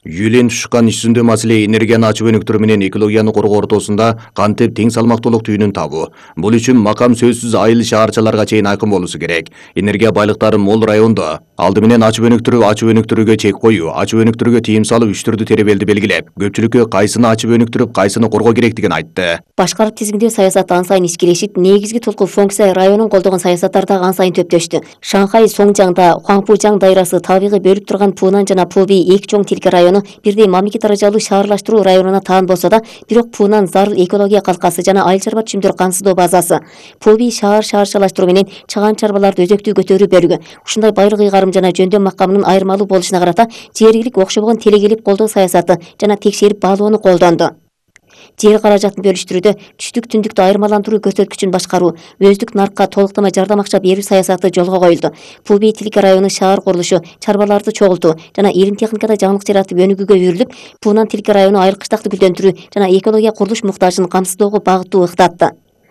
Юлен шыққан үстінде маселе энергияны ачып өнүктүрүү менен экологияны коргоо ортосунда кантип тең салмактуулук түйүнүн табуу. Бул үчүн макам сөзсүз айыл шаарчаларга чейин айкын болушу керек. Энергия байлыктары мол райондо алды менен ачып өнүктүрүүгө чек коюу, ачып өнүктүрүүгө тыйым салып, үчтүрдү теребелди белгилеп, көпчүлүккө кайсыны ачып өнүктүрүп, кайсыны коргоо керектигин айтты. Башкарып тизгиндөө саясаты ан сайын ишкелешип, негизги толку функция районун колдогон саясаттар дагы ан сайын төптөштү. Шанхай Соңжаңда Хуаңпужаң дайрасы табигый бөлүп турган Пунан жана Пуби эки чоң тилке району бирдей мамлекет даражалуу шаарлаштыруу районуна таан болсо да, бирок Пунан зарыл экология калкасы жана айыл чарба түшүмдөр камсыздоо базасы. Пуби шаарчалаштыруу менен чаган чарбаларды өзөктүү көтөрүү бөлүгү. Ушундай байлык ыйгарым жана жөндөм макамынын айырмалуу болушуна карата жергилик окшобогон телегелип колдоо саясаты жана текшерип баалоону колдонду. Жер каражатын бөлүштүрүүдө түштүк түндүктү айырмаландыруу көрсөткүчүн башкаруу, өздүк наркка толуктама жардам акча берүү саясаты жолго коюлду. Пуби тилке району шаар курулушу, чарбаларды чогултуу жана илим техникада жаңылык жаратып өнүгүүгө үйрүлүп, Пунан тилке району айыл кыштакты гүлдөндүрүү жана экология курулуш муктажын камсыздоого багыттуу ыктатты.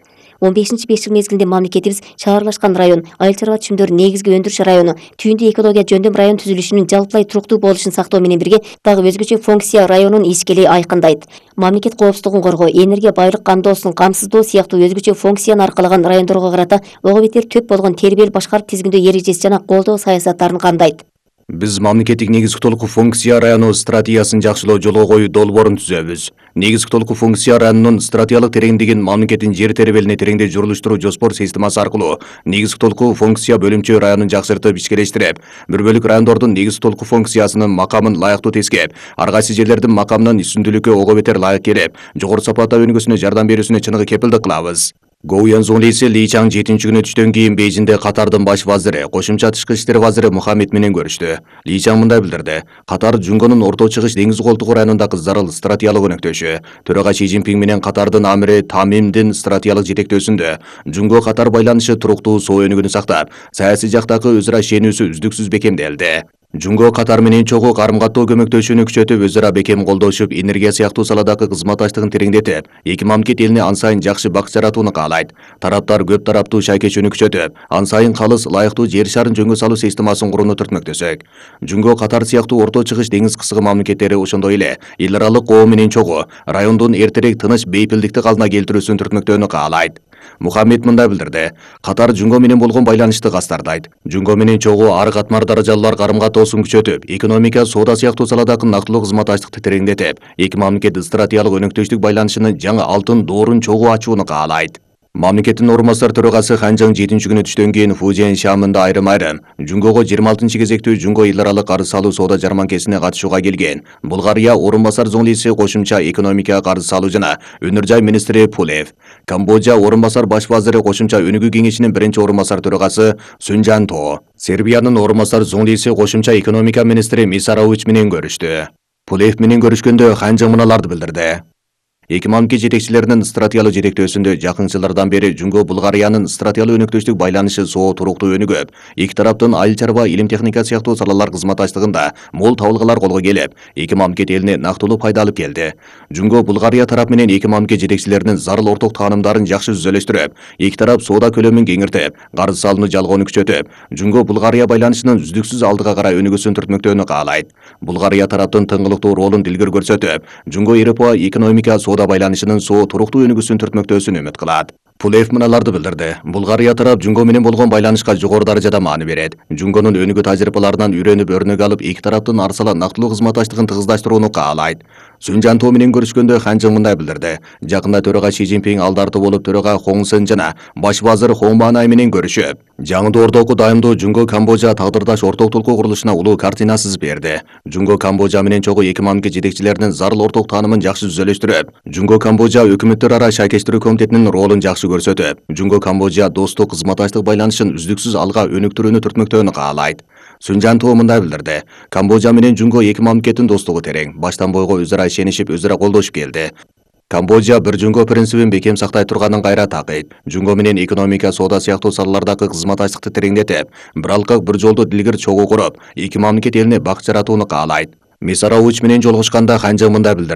15-5 жыл мезгилинде мамлекетибиз шаарлашкан район, айыл чарба түшүмдөрүнүн негизги өндүрүш району, түйүндү экология жөндөм район түзүлүшүнүн жалпылай туруктуу болушун сактоо менен бирге дагы өзгөчө функция районун ишкели айкындайт. Мамлекет коопсуздугун коргоо, энергия байлык кандоосун камсыздоо сыяктуу өзгөчө функцияны аркалаган райондорго карата ого бетер төп болгон тербел башкарып тизгиндөө эрежеси жана колдоо саясаттарын кандайт. Биз мамлекеттик негизги толуку функция району стратегиясын жакшылоо жолго коюу долбоорун түзөбүз. Негизги толуку функция районунун стратегиялык тереңдигин мамлекеттин жер теребелине тереңдей журулуштуруу жоспор системасы аркылуу негизги толуку функция бөлүмчө районун жакшыртып ишкелештирип, бир бөлүк райондордун негизги толуку функциясынын макамын лайыктуу тескеп, ар кайсы жерлердин макамынын үстүндүүлүккө ого бетер лайык келип, жогору сапатта өнүгүүсүнө жардам берүүсүнө чыныгы кепилдик кылабыз. Гоуян Зонглиси Ли Чаң 7-нчи күнү түштөн кийин Бейжинде Катардын баш вазири, кошумча тышкы иштер вазири Мухаммед менен көрүштү. Ли Чаң мындай билдирди: Катар Жунгонун Орто Чыгыш деңиз колтугу районундагы зарыл стратегиялык өнөктөшү. Төрага Си Цзиньпин менен Катардын амири Тамимдин стратегиялык жетектөөсүндө Жунго Катар байланышы туруктуу соо өнүгүүнү сактап, саясий жактагы өз ара ишенүүсү үздүксүз бекемделди. Жунго Катар менен чогуу карым-каттоо көмөктөшүүнү күчөтүп, өз ара бекем колдошуп, энергия сыяктуу саладагы кызматташтыгын тереңдетип, эки мамлекет элине ан сайын жакшы бак жаратууну каалайт. Тараптар көп тараптуу шайкечүүнү күчөтүп, ан сайын калыс, лайыктуу жер шарын жөнгө салуу системасын курууну түртмөктөсөк. Жунго Катар сыяктуу Орто Чыгыш деңиз кысыгы мамлекеттери ошондой эле эл аралык коо менен чогуу райондун эртерээк тыныч бейпилдикти калыбына келтирүүсүн түртмөктөөнү каалайт. Мухаммед мындай билдирди: Катар Жунго менен болгон байланышты кастардайт. Жунго менен чогуу ар катмар даражалуулар карым-каттоосун күчөтүп, экономика, соода сыяктуу саладагы нактылуу кызматташтыкты тереңдетип, эки мамлекет стратегиялык өнөктөштүк байланышынын жаңы алтын доорун чогуу ачууну каалайт. Мамлекеттин орун басар төрагасы Хан Жаң 7-нчи күнү түштөн кийин Фужиан шаамында айрым-айрым Жунгого 26-чы кезектүү Жунго эл аралык карыз салуу соода жарманкесине катышууга келген. Булгария орун басар Зонглиси кошумча экономика, карыз салуу жана өнөр жай министри Пулев, Камбоджа орун басар баш вазири кошумча өнүгүү кеңешинин биринчи орун басар төрагасы Сүнжан То, Сербиянын орун басар Зонглиси кошумча экономика министри Мисарович менен көрүштү. Пулев менен көрүшкөндө Хан Жаң мыналарды билдирди: Эки мамлекет жетекчилеринин стратегиялык жетектөөсүндө жакын жылдардан бери Жунго Булгариянын стратегиялык өнөктөштүк байланышы соо туруктуу өнүгүп, эки тараптын айыл чарба, илим техника сыяктуу салалар кызматташтыгында мол табылгалар колго келип, эки мамлекет элине нактылуу пайда алып келди. Жунго Булгария тарап менен эки мамлекет жетекчилеринин зарыл орток таанымдарын жакшы түзөлөштүрүп, эки тарап соода көлөмүн кеңиртип, карыз салууну жалгоону күчөтүп, Жунго Булгария байланышынын үздүксүз алдыга карай өнүгүүсүн түртмөктөөнү каалайт. Булгария тараптын тыңгылыктуу ролун дилгер көрсөтүп, Жунго Европа экономика, соода байланышынын соо туруктуу өнүгүүсүн түртмөктөөсүн үмүт кылат. Пулев мыналарды билдирди: Булгария тарап Жунго менен болгон байланышка жогору даражада маани берет. Жунгонун өнүгүү тажрыйбаларынан үйрөнүп өрнөк алып, эки тараптын арсала нактылуу кызматташтыгын тыгыздашырууну каалайт. Сүнжан То менен көрүшкөндө Хан Жаң мындай билдирди: Жакында төрага Си Цзиньпин алдарты болуп, төрага Хong Сен жана баш вазир Хong Банай менен көрүшүп, жаңы доордогу дайымдуу Жунго Камбоджа тагдырдаш орток толку курулушуна улуу картина сызып берди. Жунго Камбоджа менен чогуу эки мамлекет жетекчилеринин зарыл орток таанымын жакшы түзөлөштүрүп, Жунго Камбоджа өкмөттөр ара шайкештирүү комитетинин ролун жакшы көрсөтүп, Жунго Камбоджа достук кызматташтык байланышын үздүксүз алга өнүктүрүүнү түртмөктөөнү каалайт. Сүнжан То мындай билдирди: Камбоджа менен Жунго эки мамлекеттин достугу терең, баштан бойго өз ара ишенишип, өз ара колдошуп келди. Камбоджа бир Жунго принцибин бекем сактай турганын кайра такыйт. Жунго менен экономика, соода сыяктуу салалардагы кызматташтыкты тереңдетип, бир алкак, бир жолду дилгер чогуу куруп, эки мамлекет элине бак жаратууну каалайт. Мисарович менен жолугушканда Хан Жаң мындай билдирди: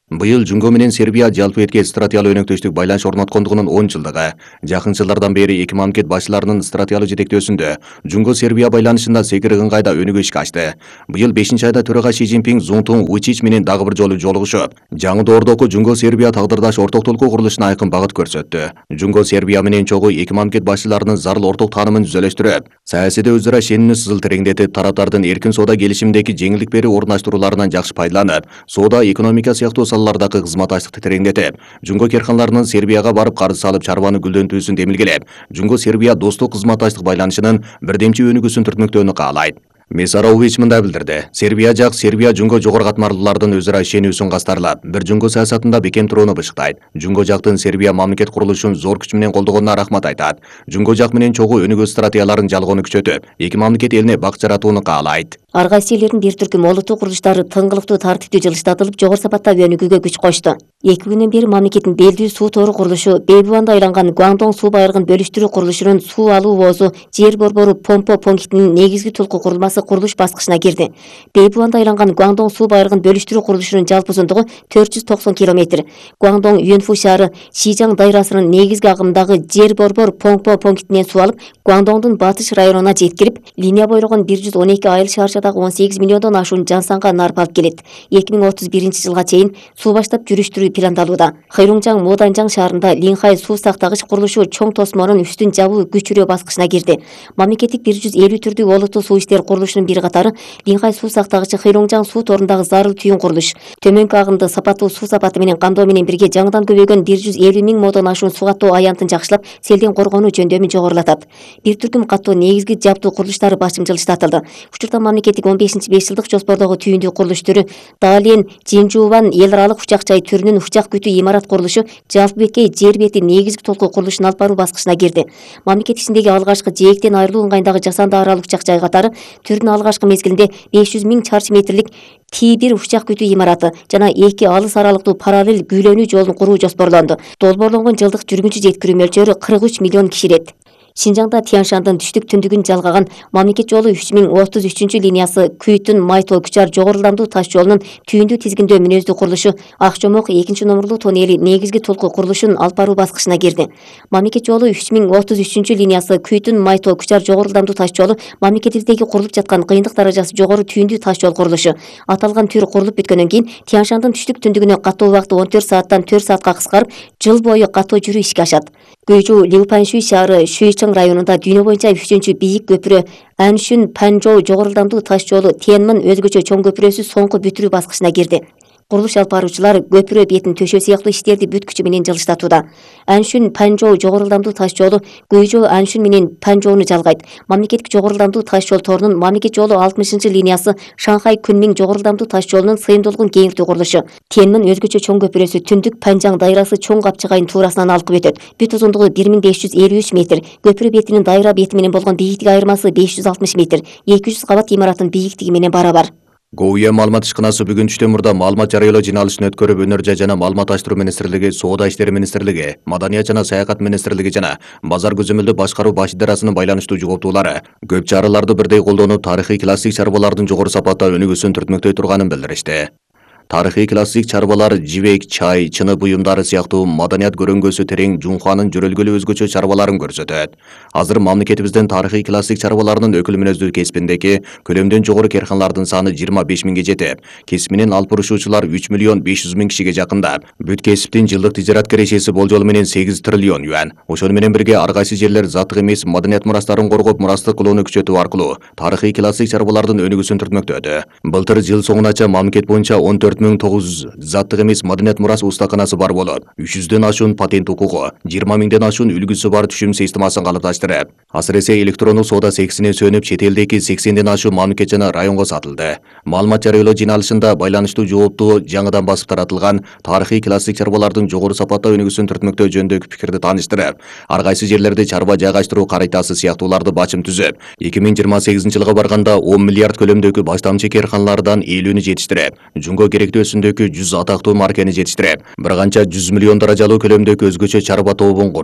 Быйыл Жунго менен Сербия жалпы этке стратегиялык өнөктөштүк байланыш орноткондугунун 10 жылдыгы. Жакын жылдардан бери эки мамлекет башчыларынын стратегиялык жетектөөсүндө Жунго Сербия байланышында секири ыңгайда өнүгүү ишке ашты. Быйыл 5-айда төрага Ши Цзиньпин Зунтун Вучич менен дагы бир жолу жолугушуп, жаңы доордогу Жунго Сербия тагдырдаш ортоктулуку курулушуна айкын багыт көрсөттү. Жунго Сербия менен чогуу эки мамлекет башчыларынын зарыл орток таанымын түзөлөштүрүп, саясийде өзара ишенимди сызыл тереңдетип, тараптардын эркин соода келишиминдеги жеңилдик берүү орундаштырууларынан жакшы пайдаланып, соода, экономика сыяктуу салалардагы кызматташтыкты тереңдетип, Жунго керканларынын Сербияга барып карыз салып чарбаны гүлдөнтүүсүн демилгелеп, Жунго Сербия достук кызматташтык байланышынын бирдемчи өнүгүүсүн түртмөктөөнү каалайт. Месарович мындай билдирди. Сербия Жунго жогору катмарлуулардын өзара ишенүүсүн кастарлап, бир Жунго саясатында бекем турууну бышыктайт. Жунго жактын Сербия мамлекет курулушун зор күч менен колдогонуна рахмат айтат. Жунго жак менен чогуу өнүгүү стратегияларын жалгоону күчөтүп, эки мамлекет элине бак жаратууну каалайт. Ар кайсы элдердин бир түркүм олуттуу курулуштары тыңгылыктуу тартиптүү жылыштатылып, жогору сапаттагы өнүгүүгө күч кошту. 2 күндөн бери мамлекеттин белдүү суу тору курулушу, Бейбуанда айланган Гуандong суу байырыгын бөлүштүрүү курулушунун суу алуу воозу жер борбору помпо пунктинин негизги толку курулмасы курулуш баскычына кирди. Бейбуанда айланган Гуандong суу байырыгын бөлүштүрүү курулушунун жалпы узундугу 490 км. Гуандong Юнфу шаары Шижаң дайрасынын негизги агымдагы жер борбор помпо пунктинен суу алып, Гуандоңдун батыш районуна жеткирип, линия бойлогон 112 айыл шаарчадагы 18 миллиондон ашуун жан санга нарп алып келет. 2031-жылга чейин суу баштап жүрүштүрүү пландалууда. Хайруңжаң Моданжаң шаарында Линхай суу сактагыч курулушу чоң тосмонун үстүн жабуу күчүрөө баскычына кирди. Мамлекеттик 150 түрдүү олуттуу суу иштери курулушунун бир катары Линхай суу сактагычы Хайруңжаң суу торундагы зарыл түйүн курулуш. Төмөнкү агымды сапаттуу суу сапаты менен камдоо менен бирге жаңыдан көбөйгөн 150 миң модон ашуун суу каттоо аянтын жакшылап, селден коргонуу жөндөмүн жогорулатат. Бир түркүм каттоо негизги жабдуу курулуштары башым жылыштатылды. Учурда мамлекеттик 15-5 жылдык жоспордогу түйүндүү курулуш түрү Дален Жинжуван эл аралык учак жай түрүнүн учак күтүү имарат курулушу жалпы беткей жер бети негизги толку курулушун алып баруу баскычына кирди. Мамлекет ичиндеги алгачкы жээктен айрылуу ыңгайындагы жасанды аралык учак жай катары түрдүн алгачкы мезгилинде 500 миң чарчы метрлик T1 учак күтүү имараты жана 2 алыс аралыктуу параллель күйлөнүү жолун куруу жоспорлонду. Долбоорлонгон жылдык жүргүнчү жеткирүү мөлчөрү 43 миллион киширет. Шинжаңда Тяншандын түштүк түндүгүн жалгаган мамлекет жолу 3033 линиясы Күйтүн Майто Күчар жогорулдамдуу таш жолунун түйүндүү тизгиндөө мүнөздүү курулушу Акчомок 2-номерлуу тоннели негизги толку курулушун алып баруу баскычына кирди. Мамлекет жолу 3033 линиясы Күйтүн Майто Күчар жогорулдамдуу таш жолу мамлекетибиздеги курулуп жаткан кыйындык даражасы жогору түйүндүү таш жол курулушу. Аталган түр курулуп бүткөндөн кийин Тяншандын түштүк түндүгүнө каттоо убакыты 14 сааттан 4 саатка кыскарып, жыл бою каттоо жүрүү ишке ашат. Гүйжу Лиупаншуй шаары Шуйчың районунда дүйнө боюнча 3-чү бийик көпүрө Аншүн Панжоу жогорулдамдуу таш жолу Тенмин өзгөчө чоң көпүрөсү соңку бүтүрүү баскычына кирди. Курулуш алып баруучулар көпүрө бетин төшөө сыяктуу иштерди бүт күчү менен жылыштатууда. Аншүн Панжоу жогорулдамдуу таш жолу Гүйжу Аншүн менен Панжоону жалгайт. Мамлекеттик жогорулдамдуу таш жол торунун мамлекет жолу 60-линиясы Шанхай Күнмиң жогорулдамдуу таш жолунун сыйымдуулугун кеңиртүү курулушу. Тенмин өзгөчө чоң көпүрөсү Түндүк Панжаң дайрасы чоң капчыгайын туурасынан алкып өтөт. Бүт узундугу 1553 метр. Көпүрө бетинин дайра бети менен болгон бийиктик айырмасы 560 метр. 200 кабат имараттын бийиктиги менен барабар. ГОУЯ маалымат ишканасы бүгүн түштөн мурда маалымат жарыялоо жыйналышын өткөрүп, өнөр жай жана маалыматташтыруу министрлиги, Соода иштери министрлиги, Маданият жана саякат министрлиги жана базар көзөмөлдү башкаруу баш идарасынын байланыштуу жоголтуулары көп чараларды бирдей колдонуп, тарыхый классик чарбалардын жогору сапатта өнүгүүсүн түртмөктөй турганын билдиришти. Тарыхый классик чарбалар жибек, чай, чыны буюмдары сыяктуу маданият көрөңгөсү терең Жунханын жөрөлгөлүү өзгөчө чарбаларын көрсөтөт. Азыр мамлекетибиздин тарыхый классик чарбаларынын өкүл мүнөздүү кесибиндеги көлөмдөн жогору керканлардын саны 25 миңге жетип, кесип менен алып бурушуучулар 3 миллион 500 миң кишиге жакындап, бүт кесиптин жылдык тижарат кирешеси болжолу менен 8 триллион юан. Ошону менен бирге ар кайсы жерлер заттык эмес маданият мурастарын коргоп, мурастык кылууну күчөтүү аркылуу тарыхый классик чарбалардын өнүгүүсүн түртмөктөдү. Былтыр жыл соңунача мамлекет боюнча 14.900 заттык эмес маданият мурас устаканасы бар болуп, 300дөн ашуун патент укугу, 20 миңден ашуун үлгүсү бар түшүм системасын калыпташтырып, асыресе электрондук соода сексине сөнүп, чет элдеги 80ден ашуун мамлекет жана районго сатылды. Маалымат жарыялоо жыйналышында байланыштуу жоопту жаңыдан басып таратылган тарыхый классик чарбалардын жогору сапатта өнүгүүсүн түртмөктөө жөнүндөгү пикирди тааныштырып, ар кайсы жерлерде чарба жайгаштыруу карайтасы сыяктууларды бачым түзүп, 2028-жылга барганда 10 миллиард көлөмдөгү баштамчы керканлардан 50-нү жетиштирип, Жунго керектөөсүндөгү 100 атактуу маркени жетиштирип, бир канча 100 миллион даражалуу көлөмдөгү өзгөчө чарба тобун куруу.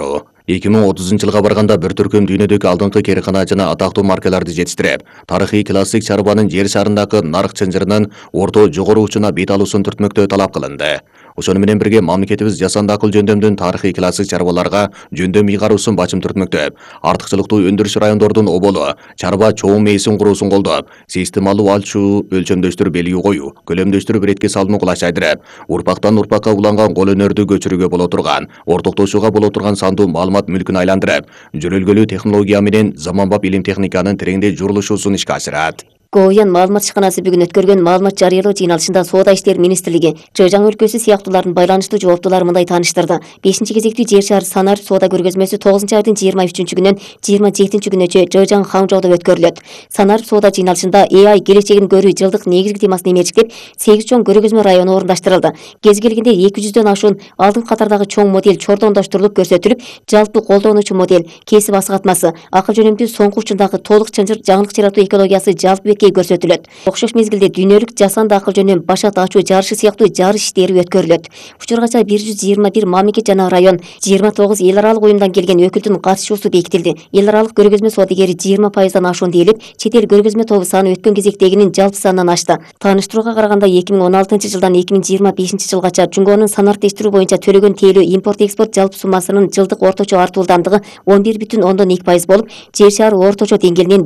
2030 жылга барганда bir түркүм дүйнөдөгү алдыңкы керкана жана атактуу маркаларды жетиштирип, тарыхый классик чарбанын жер шарындагы нарык чынжырынын орто жогору учуна бет алуусун түртмөктөө талап кылынды. Ошону менен бирге мамлекетибиз жасанды акыл жөндөмдүн тарыхый классик чарбаларга жөндөм ыйгаруусун бачым түртмөктөп, артыкчылыктуу өндүрүш райондордун оболу, чарба чоң мейсин куруусун колдоп, системалуу алчуу өлчөмдөштүр белги коюу, көлөмдөштүрүп ретке салууну кулайчайдырып, урпактан урпакка уланган кол өнөрдү көчүрүүгө боло турган, ортоктошууга боло турган сандуу маалымат мүлкүн айландырып, жөрөлгөлүү технология менен заманбап илим техниканын тереңдей журулушуусун ишке ашырат. Гоян маалымат ишканасы бүгүн өткөргөн маалымат жарыялоо жыйналышында Соода иштери министрлиги Жыжаң өлкөсү сыяктуулардын байланыштуу жооптуулары мындай тааныштырды. 5-кезектүү жер шаар санар соода көргөзмөсү 9-айдын 23-күнөн 27-күнөчө Жыжаң Хаңжоодо өткөрүлөт. Санар соода жыйналышында AI келечегин көрүү жылдык негизги темасын эмерчиктеп 8 чоң көргөзмө району орундаштырылды. Кез келгенде 200дөн ашуун алдыңкы катардагы чоң модель чордондоштурулуп көрсөтүлүп, жалпы колдонуучу модель, кесип асыгатмасы, акыл жөнөмдүү соңку учундагы толук чынжыр жаңылык жаратуу экологиясы жалпы көрсөтүлөт. Окшош мезгилде дүйнөлүк жасанды акыл жөнүнөн башат ачуу жарышы сыяктуу жарыш иштери өткөрүлөт. Учургача 121 мамлекет жана район 29 эл аралык уюмдан келген өкүлдүн катышуусу бекитилди. Эл аралык көргөзмө соодагери 20%дан ашуун дээрлик, чет эл көргөзмө тобу саны өткөн кезектегинин жалпы санынан ашты. Тааныштырууга караганда 2016-жылдан 2025-жылгача Жунгонун санариктештирүү боюнча төлөгөн тейлөө импорт-экспорт жалпы суммасынын жылдык орточо артуулдамдыгы 11,2% болуп, жер шары орточо деңгээлинен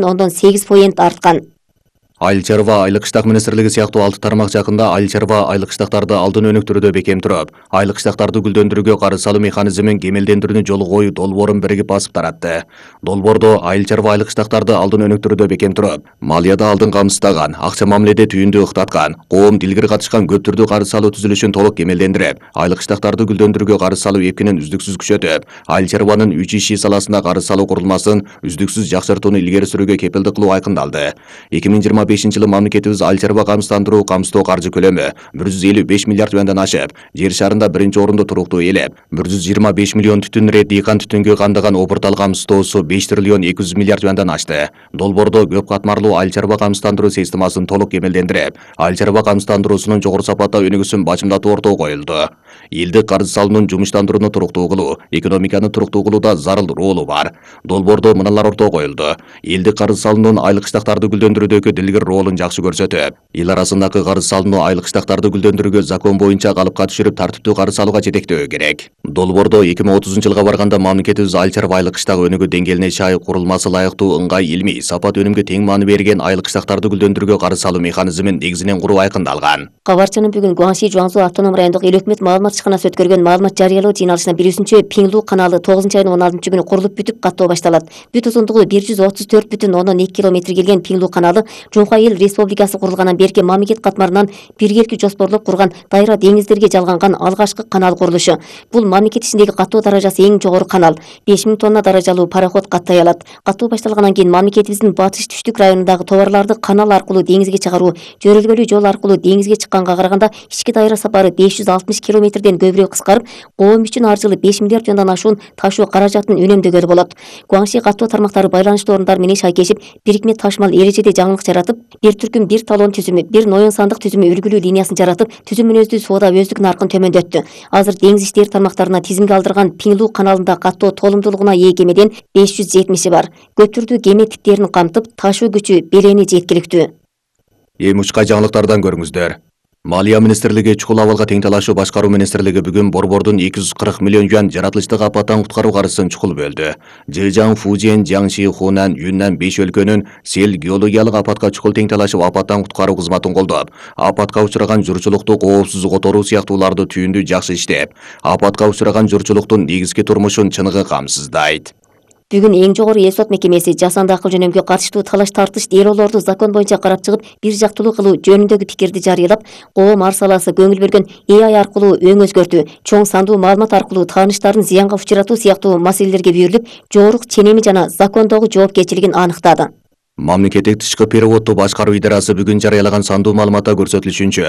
1,8% арткан. Айыл чарба айлык кыштак министрлиги сыяктуу 6 тармак жакында айыл чарба айлык кыштактарды алдын өнүктүрүүдө бекем туруп, айлык кыштактарды гүлдөндүрүүгө карыз салуу механизмин кемелдендирүүнү жолу коюу долбоорун биригип басып таратты. Долбоордо айыл чарба айлык кыштактарды алдын өнүктүрүүдө бекем туруп, малияда алдын камсыздаган, акча мамиледе түйүндү ыктаткан, коом дилгир катышкан көп түрдүү карыз салуу түзүлүшүн толук кемелдендирип, айлык кыштактарды гүлдөндүрүүгө карыз салуу эпкинин үздүксүз күчөтүп, айыл чарбанын 3 иши саласында карыз салуу курулмасын үздүксүз жакшыртууну илгери сүрүүгө кепилдик кылуу айкындалды. 2025-жылы мамлекетибиз айыл чарба камсыздоо каржы көлөмү 155 миллиард юандан ашып, жер шарында биринчи орунду туруктуу ээлеп, 125 миллион түтүн рет дыйкан түтүнгө кандаган опуртал камсыздоосу 5 триллион 200 миллиард юандан ашты. Долбоордо көп катмарлуу айыл чарба камсыздандыруу системасын толук кемелдендирип, айыл чарба камсыздандыруусунун жогору сапатта өнүгүүсүн бачымдатуу ортого коюлду. Элдик карыз салуунун жумуштандырууну туруктуу кылуу, экономиканы туруктуу кылууда зарыл ролу бар. Долбоордо мыналар ортого коюлду. Элдик карыз салуунун айлык кыштактарды гүлдөндүрүүдөгү дилгир ролун жакшы көрсөтүп, эл арасындагы карыз салууну айлык кыштактарды гүлдөндүрүүгө закон боюнча калыпка түшүрүп тартиптүү карыз салууга жетектөө керек. Долбоордо 2030-жылга барганда мамлекетибиз айыл чарба айлык кыштак өнүгүү деңгээлине чай курулмасы лайыктуу ыңгай илмий сапат өнүмгө тең маани берген айлык кыштактарды гүлдөндүрүүгө карыз салуу механизмин негизинен куруу айкындалган. Кабарчынын бүгүн Гуаңши Жуаңсу автоном райондук эл өкмөт маалымат ишканасы өткөргөн маалымат жарыялоо жыйналышына 1-чө Пиңлу каналы 9-айдын 16-күнү курулуп бүтүп каттоо башталат. Бүт узундугу 134,2 км келген Пиңлу каналы Жуңкай эл республикасы курулгандан берки мамлекет катмарынан биргеликти жоспорлоп курган дайра деңиздерге жалганган алгачкы канал курулушу. Бул мамлекет ичиндеги каттоо даражасы эң жогору канал. 5000 тонна даражалуу пароход каттай алат. Каттоо башталгандан кийин мамлекетибиздин батыш түштүк районундагы товарларды канал аркылуу деңизге чыгаруу жөрөлгөлүү жол аркылуу деңизге чыкканга караганда ички дайра сапары 560 километрден көбүрөөк кыскарып, коом үчүн ар жылы 5 миллиард юандан ашуун ташуу каражатын үнөмдөгөлү болот. Гуаңши каттоо тармактары байланыштуу орундар менен шайкешип, бирикме ташмал эрежеде жаңылык жаратып, бир түркүм бир талон түзүмү, бир ноyon сандык түзүмү үлгүлүү линиясын жаратып, түзүм мүнөздүү соода өздүк наркын төмөндөттү. Азыр деңиз иштери тармактарына тизимге алдырган Пиңлу каналында каттоо толумдуулугуна ээ кемеден 570 бар. Көп түрдүү кеме типтерин камтып, ташуу күчү белени жеткиликтүү. Эми учка жаңылыктардан көрүңүздөр. Малия министрлиги чукул абалга тең талашуу башкаруу министрлиги бүгүн Борбордун 240 миллион юан жаратылыштык апаттан куткаруу каржысын чукул бөлдү. Жыжаң, Фужиен, Jiangxi, Хунан, Юннан 5 өлкөнүн сел геологиялык апатка чукул тең талашып апаттан куткаруу кызматын колдоп, апатка учураган журчулукту коопсуз которуу сыяктууларды түйүндү жакшы иштеп, апатка учураган журчулуктун негизги турмушун чыныгы камсыздайт. Бүгүн эң жогору эл сот мекемеси жасанды акыл жөнөмгө катыштуу талаш тартыш делолорду закон боюнча карап чыгып, бир жактылуу кылуу жөнүндөгү пикирди жарыялап, коом ар саласы көңүл бөлгөн AI аркылуу өң өзгөртүү, чоң сандуу маалымат аркылуу тааныштарын зыянга учуратуу сыяктуу маселелерге бүйүрүлүп, жоорук ченеми жана закондогу жоопкерчилигин аныктады. Мамлекеттик тышкы переводду башкаруу идарасы бүгүн жарыялаган сандуу маалыматта көрсөтүлүшүнчө,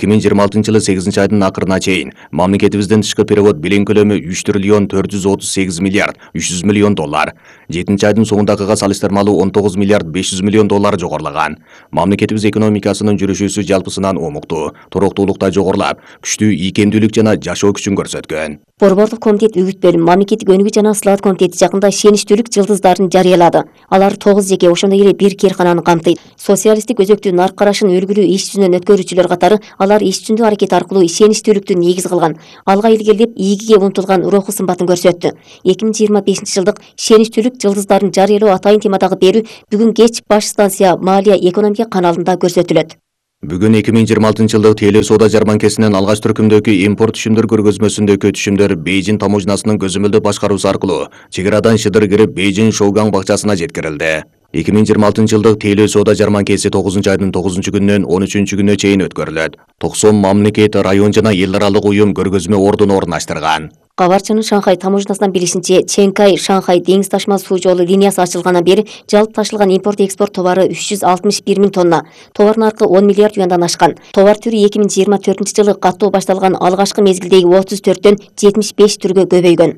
2026 жылы 8 айдын акырына чейин мамлекетибиздин тышкы перевод билим көлөмү 3 триллион 438 миллиард 300 миллион доллар, 7 айдын соңундагыга салыштырмалуу 19 миллиард 500 миллион доллар жогорулаган. Мамлекетибиз экономикасынын жүрүшүсү жалпысынан умуктуу, туруктуулукта жогорулап, күчтүү ийкемдүүлүк жана жашоо күчүн көрсөткөн. Борбордук комитет үгүт бөлүм мамлекеттик өнүгүү жана сылаат комитети жакында ишеничтүүлүк жылдыздарын жарыялады. Алар 9 жеке ошондой эле бир кээркананы камтыйт. Социалисттик өзөктүү нарк карашын өлгүлүү иш жүзүнөн өткөрүүчүлөр катары алар иш жүзүндүү аракет аркылуу ишеничтүүлүктү негиз кылган, алга илгерилеп ийгиге умтулган руху сымбатын көрсөттү. 2025 жылдык ишеничтүүлүк жылдыздарын жарыялоо атайын темадагы берүү бүгүн кеч баш станция Малия экономика каналында көрсөтүлөт. Бүгүн 2026 жылдык теле соода жарманкесинен алгач түркүмдөгү импорт түшүмдөр көргөзмөсүндөгү түшүмдөр Бейжин таможнасынын көзөмөлдөө башкаруусу аркылуу чек арадан шыдыр кирип Бейжин Шоугаң бакчасына жеткирилди. 2026 жылдык теле соода жарманкеси 9 айдын 9 күнүнөн 13 күнүнө чейин өткөрүлөт. 90 мамлекет, район жана эл аралык уюм көргөзмө ордун орнаштырган. Кабарчынын Шанхай таможнасынан билишинче, Ченкай Шанхай деңиз ташма суу жолу линиясы ачылгандан бери жалпы ташылган импорт-экспорт товары 361 миң тонна, товар наркы 10 миллиард юандан ашкан. Товар түрү 2024 жылы каттоо башталган алгачкы мезгилдеги 34дөн 75 түргө көбөйгөн.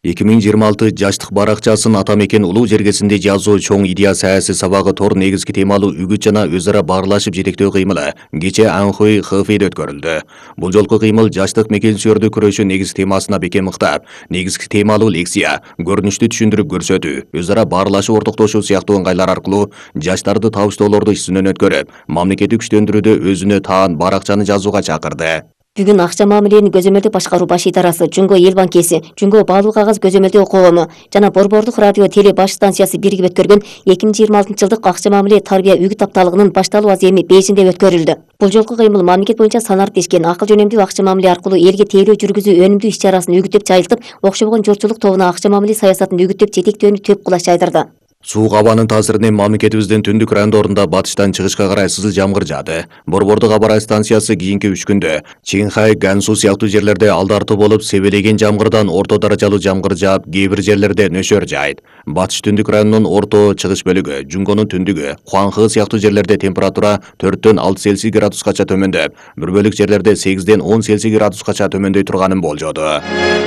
2026 жаштык баракчасын Атамекен улуу жергесинде жазуу чоң идея саясий сабагы тор негизги темалуу үгүт жана өз ара баарлашып жетектөө кыймылы кечээ Анхуй Хэфейде өткөрүлдү. Бул жолку кыймыл жаштык мекенсүйөрдү күрөшүү негизги темасына бекем ыктап, негизги темалуу лекция, көрүнүштү түшүндүрүп көрсөтүү, өз ара баарлашуу, ортоктошуу сыяктуу ыңгайлар аркылуу жаштарды табыштоолорду ишсүнөн өткөрүп, мамлекеттик күчтөндүрүүдө өзүнө таан баракчаны жазууга чакырды. Бүгүн акча мамилени көзөмөлдөө башкаруу баш идарасы, Жунго эл банкеси, Жунго баалуу кагаз көзөмөлдөө коому жана Борбордук радио теле баш станциясы биригип өткөргөн 2026 жылдык акча мамиле тарбия үгүт апталыгынын башталуу аземи Бейжинде өткөрүлдү. Бул жолку кыймыл мамлекет боюнча санаартешкен акыл жөнөмдүү акча мамиле аркылуу элге тейлөө жүргүзүү өнүмдүү иш чарасын үгүттөп жайылтып, окшобогон журтчулук тобуна акча мамиле саясатын үгүттөп жетектөөнү төп кулач жайдырды. Суук абанын таасиринен мамлекетибиздин түндүк райондорунда батыштан чыгышка карай сызыл жамгыр жаады. Борбордук абар станциясы кийинки 3 күндө Чинхай, Гансу сыяктуу жерлерде алдартуу болуп, себелеген жамгырдан орто даражалуу жамгыр жаап, кээ бир жерлерде нөшөр жаайт. Батыш түндүк районунун орто чыгыш бөлүгү, Жунгонун түндүгү, Хуанхы сыяктуу жерлерде температура 4дөн 6 Цельсий градускача төмөндөп, бир бөлүк жерлерде 8ден 10 Цельсий градускача төмөндөй турганын болжоду.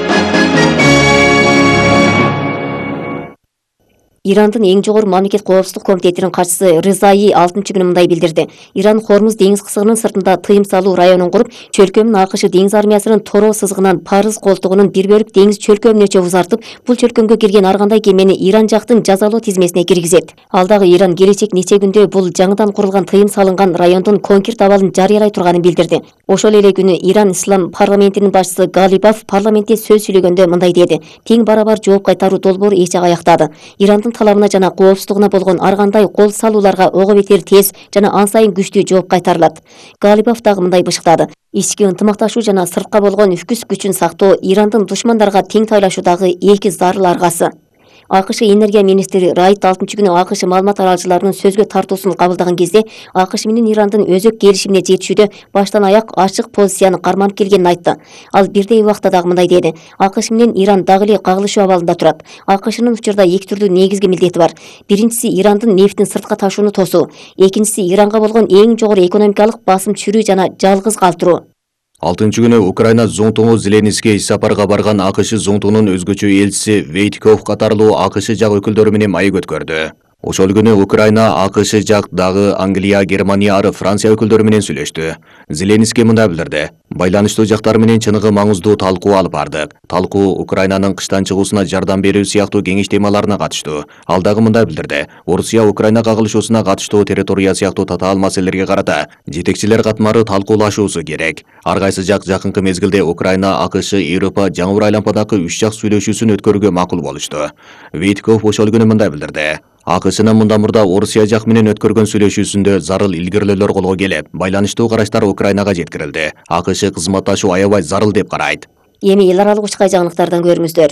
Ирандын эң жогору мамлекет коопсуздук комитетинин катчысы Рызаи 6-күнү мындай билдирди. Иран Хормуз деңиз кысыгынын сыртында тыйым салуу районун куруп, чөлкөмүн АКШ деңиз армиясынын Торо сызыгынан Парыз колтугунун бир бөлүк деңиз чөлкөмүнө чөп узартып, бул чөлкөмгө кирген ар кандай кемени Иран жактын жазалоо тизмесине киргизет. Ал дагы Иран келечек нече күндө бул жаңыдан курулган тыйым салынган райондун конкрет абалын жарыялай турганын билдирди. Ошол эле күнү Иран Ислам парламентинин башчысы Галибаф парламентте сөз сүйлөгөндө мындай деди: "Тең барабар жооп кайтаруу долбоору эч жак аяктады. Ирандын талабына жана коопсуздугуна болгон ар кандай кол салууларга ого бетер тез жана ан сайын күчтүү жооп кайтарылат." Галибов дагы мындай бышыктады: "Ички ынтымакташуу жана сыртка болгон үкүс күчүн сактоо Ирандын душмандарга тең тайлашуудагы эки зарыл аргасы." АКШ энергия министри Райт 6-күнү АКШ маалымат аралчыларынын сөзгө тартуусун кабылдаган кезде АКШ менен Ирандын өзөк келишимине жетишүүдө баштан аяк ачык позицияны карманып келгенин айтты. Ал бирдей убакта дагы мындай деди: "АКШ менен Иран дагы эле кагылышуу абалында турат. АКШнын учурда эки түрдүү негизги милдети бар. Биринчиси Ирандын нефтин сыртка ташууну тосуу, экинчиси Иранга болгон эң жогору экономикалык басым түшүрүү жана жалгыз калтыруу." 6-күнү Украина зоңтуңу Зеленский иш сапарга барган АКШ зоңтуңунун өзгөчө элчиси Вейтков катарлуу АКШ жак өкүлдөрү менен маек өткөрдү. Ошол күнү Украина, АКШ жак дагы Англия, Германия ары Франция өкүлдөрү менен сүйлөштү. Зеленский мындай билдирди: "Байланыштуу жактар менен чыныгы маңыздуу талкуу алып бардык. Талкуу Украинанын кыштан чыгуусуна жардам берүү сыяктуу кеңеш темаларына катыштуу." Ал дагы мындай билдирди: "Орусия Украина кагылышуусуна катыштуу территория сыяктуу татаал маселелерге карата жетекчилер катмары талкуулашуусу керек. Ар кайсы жак жакынкы мезгилде Украина, АКШ, Европа жаңы айлампадагы 3 жак сүйлөшүүсүн өткөрүүгө макул болушту." Вейтков ошол күнү мындай билдирди: "АКШнын мындан мурда Орусия жак менен өткөргөн сүйлөшүүсүндө зарыл илгирүүлөр колго келип, байланыштуу караштар Украинага жеткирилди. АКШ кызматташуу аябай зарыл деп карайт." Эми эл аралык учкай жаңылыктардан көрүңүздөр.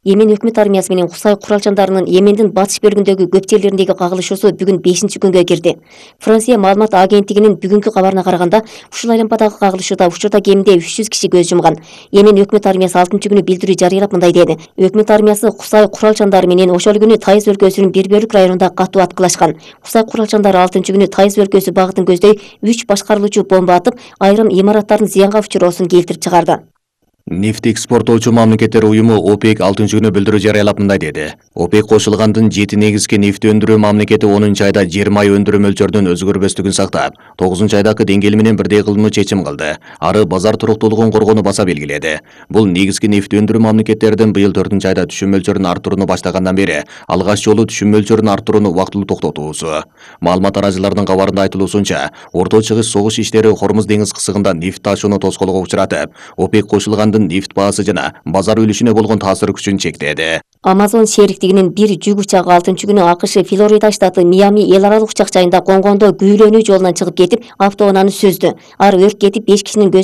Йемен өкмөт армиясы менен Кусай куралчандарынын Йемендин батыш бөлүгүндөгү көп жерлериндеги кагылышуусу бүгүн 5-күнгө кирди. Франция маалымат агенттигинин бүгүнкү кабарына караганда, ушул айланпадагы кагылышууда учурда кеминде 300 киши көз жумган. Йемен өкмөт армиясы 6-күнү билдирүү жарыялап мындай деди: өкмөт армиясы Кусай куралчандары менен ошол күнү Тайыз өлкөсүнүн бир бөлүк районунда катуу аткылашкан. Кусай куралчандары 6-күнү Тайыз өлкөсү багытын көздөй 3 башкарылуучу бомба атып, айрым имараттардын зыянга учуроосун келтирип чыгарды. Нефт экспорттоочу мамлекеттер уюму ОПЕК 6-күнү билдирүү жарыялап мындай деди. ОПЕК кошулгандын 7 негизги нефт өндүрүү мамлекети 10-айда 20 ай өндүрүү мөлчөрүнүн өзгөрбөстүгүн сактап, 9-айдагы деңгээли менен бирдей кылууну чечим кылды. Ары базар туруктуулугун коргоону баса белгиледи. Бул негизги нефт өндүрүү мамлекеттердин быйыл 4-айда түшүм мөлчөрүн арттырууну баштагандан бери алгач жолу түшүм мөлчөрүн арттырууну убактылуу токтотуусу. Маалымат арачыларынын кабарында айтылуусунча, Орто Чыгыш согуш иштери Хормуз деңиз кысыгында нефт ташууну тоскоолго учуратып, ОПЕК кошулган нефт баасы жана базар үлүшүнө болгон таасир күчүн чектеди. Amazon шериктигинин бир жүк учагы 6-күнү АКШ Флорида штаты Миами эл аралык учак жайында конгондо күүлөнүү жолунан чыгып кетип, автоунааны сөздү. Ар өрт кетип 5 кишинин көз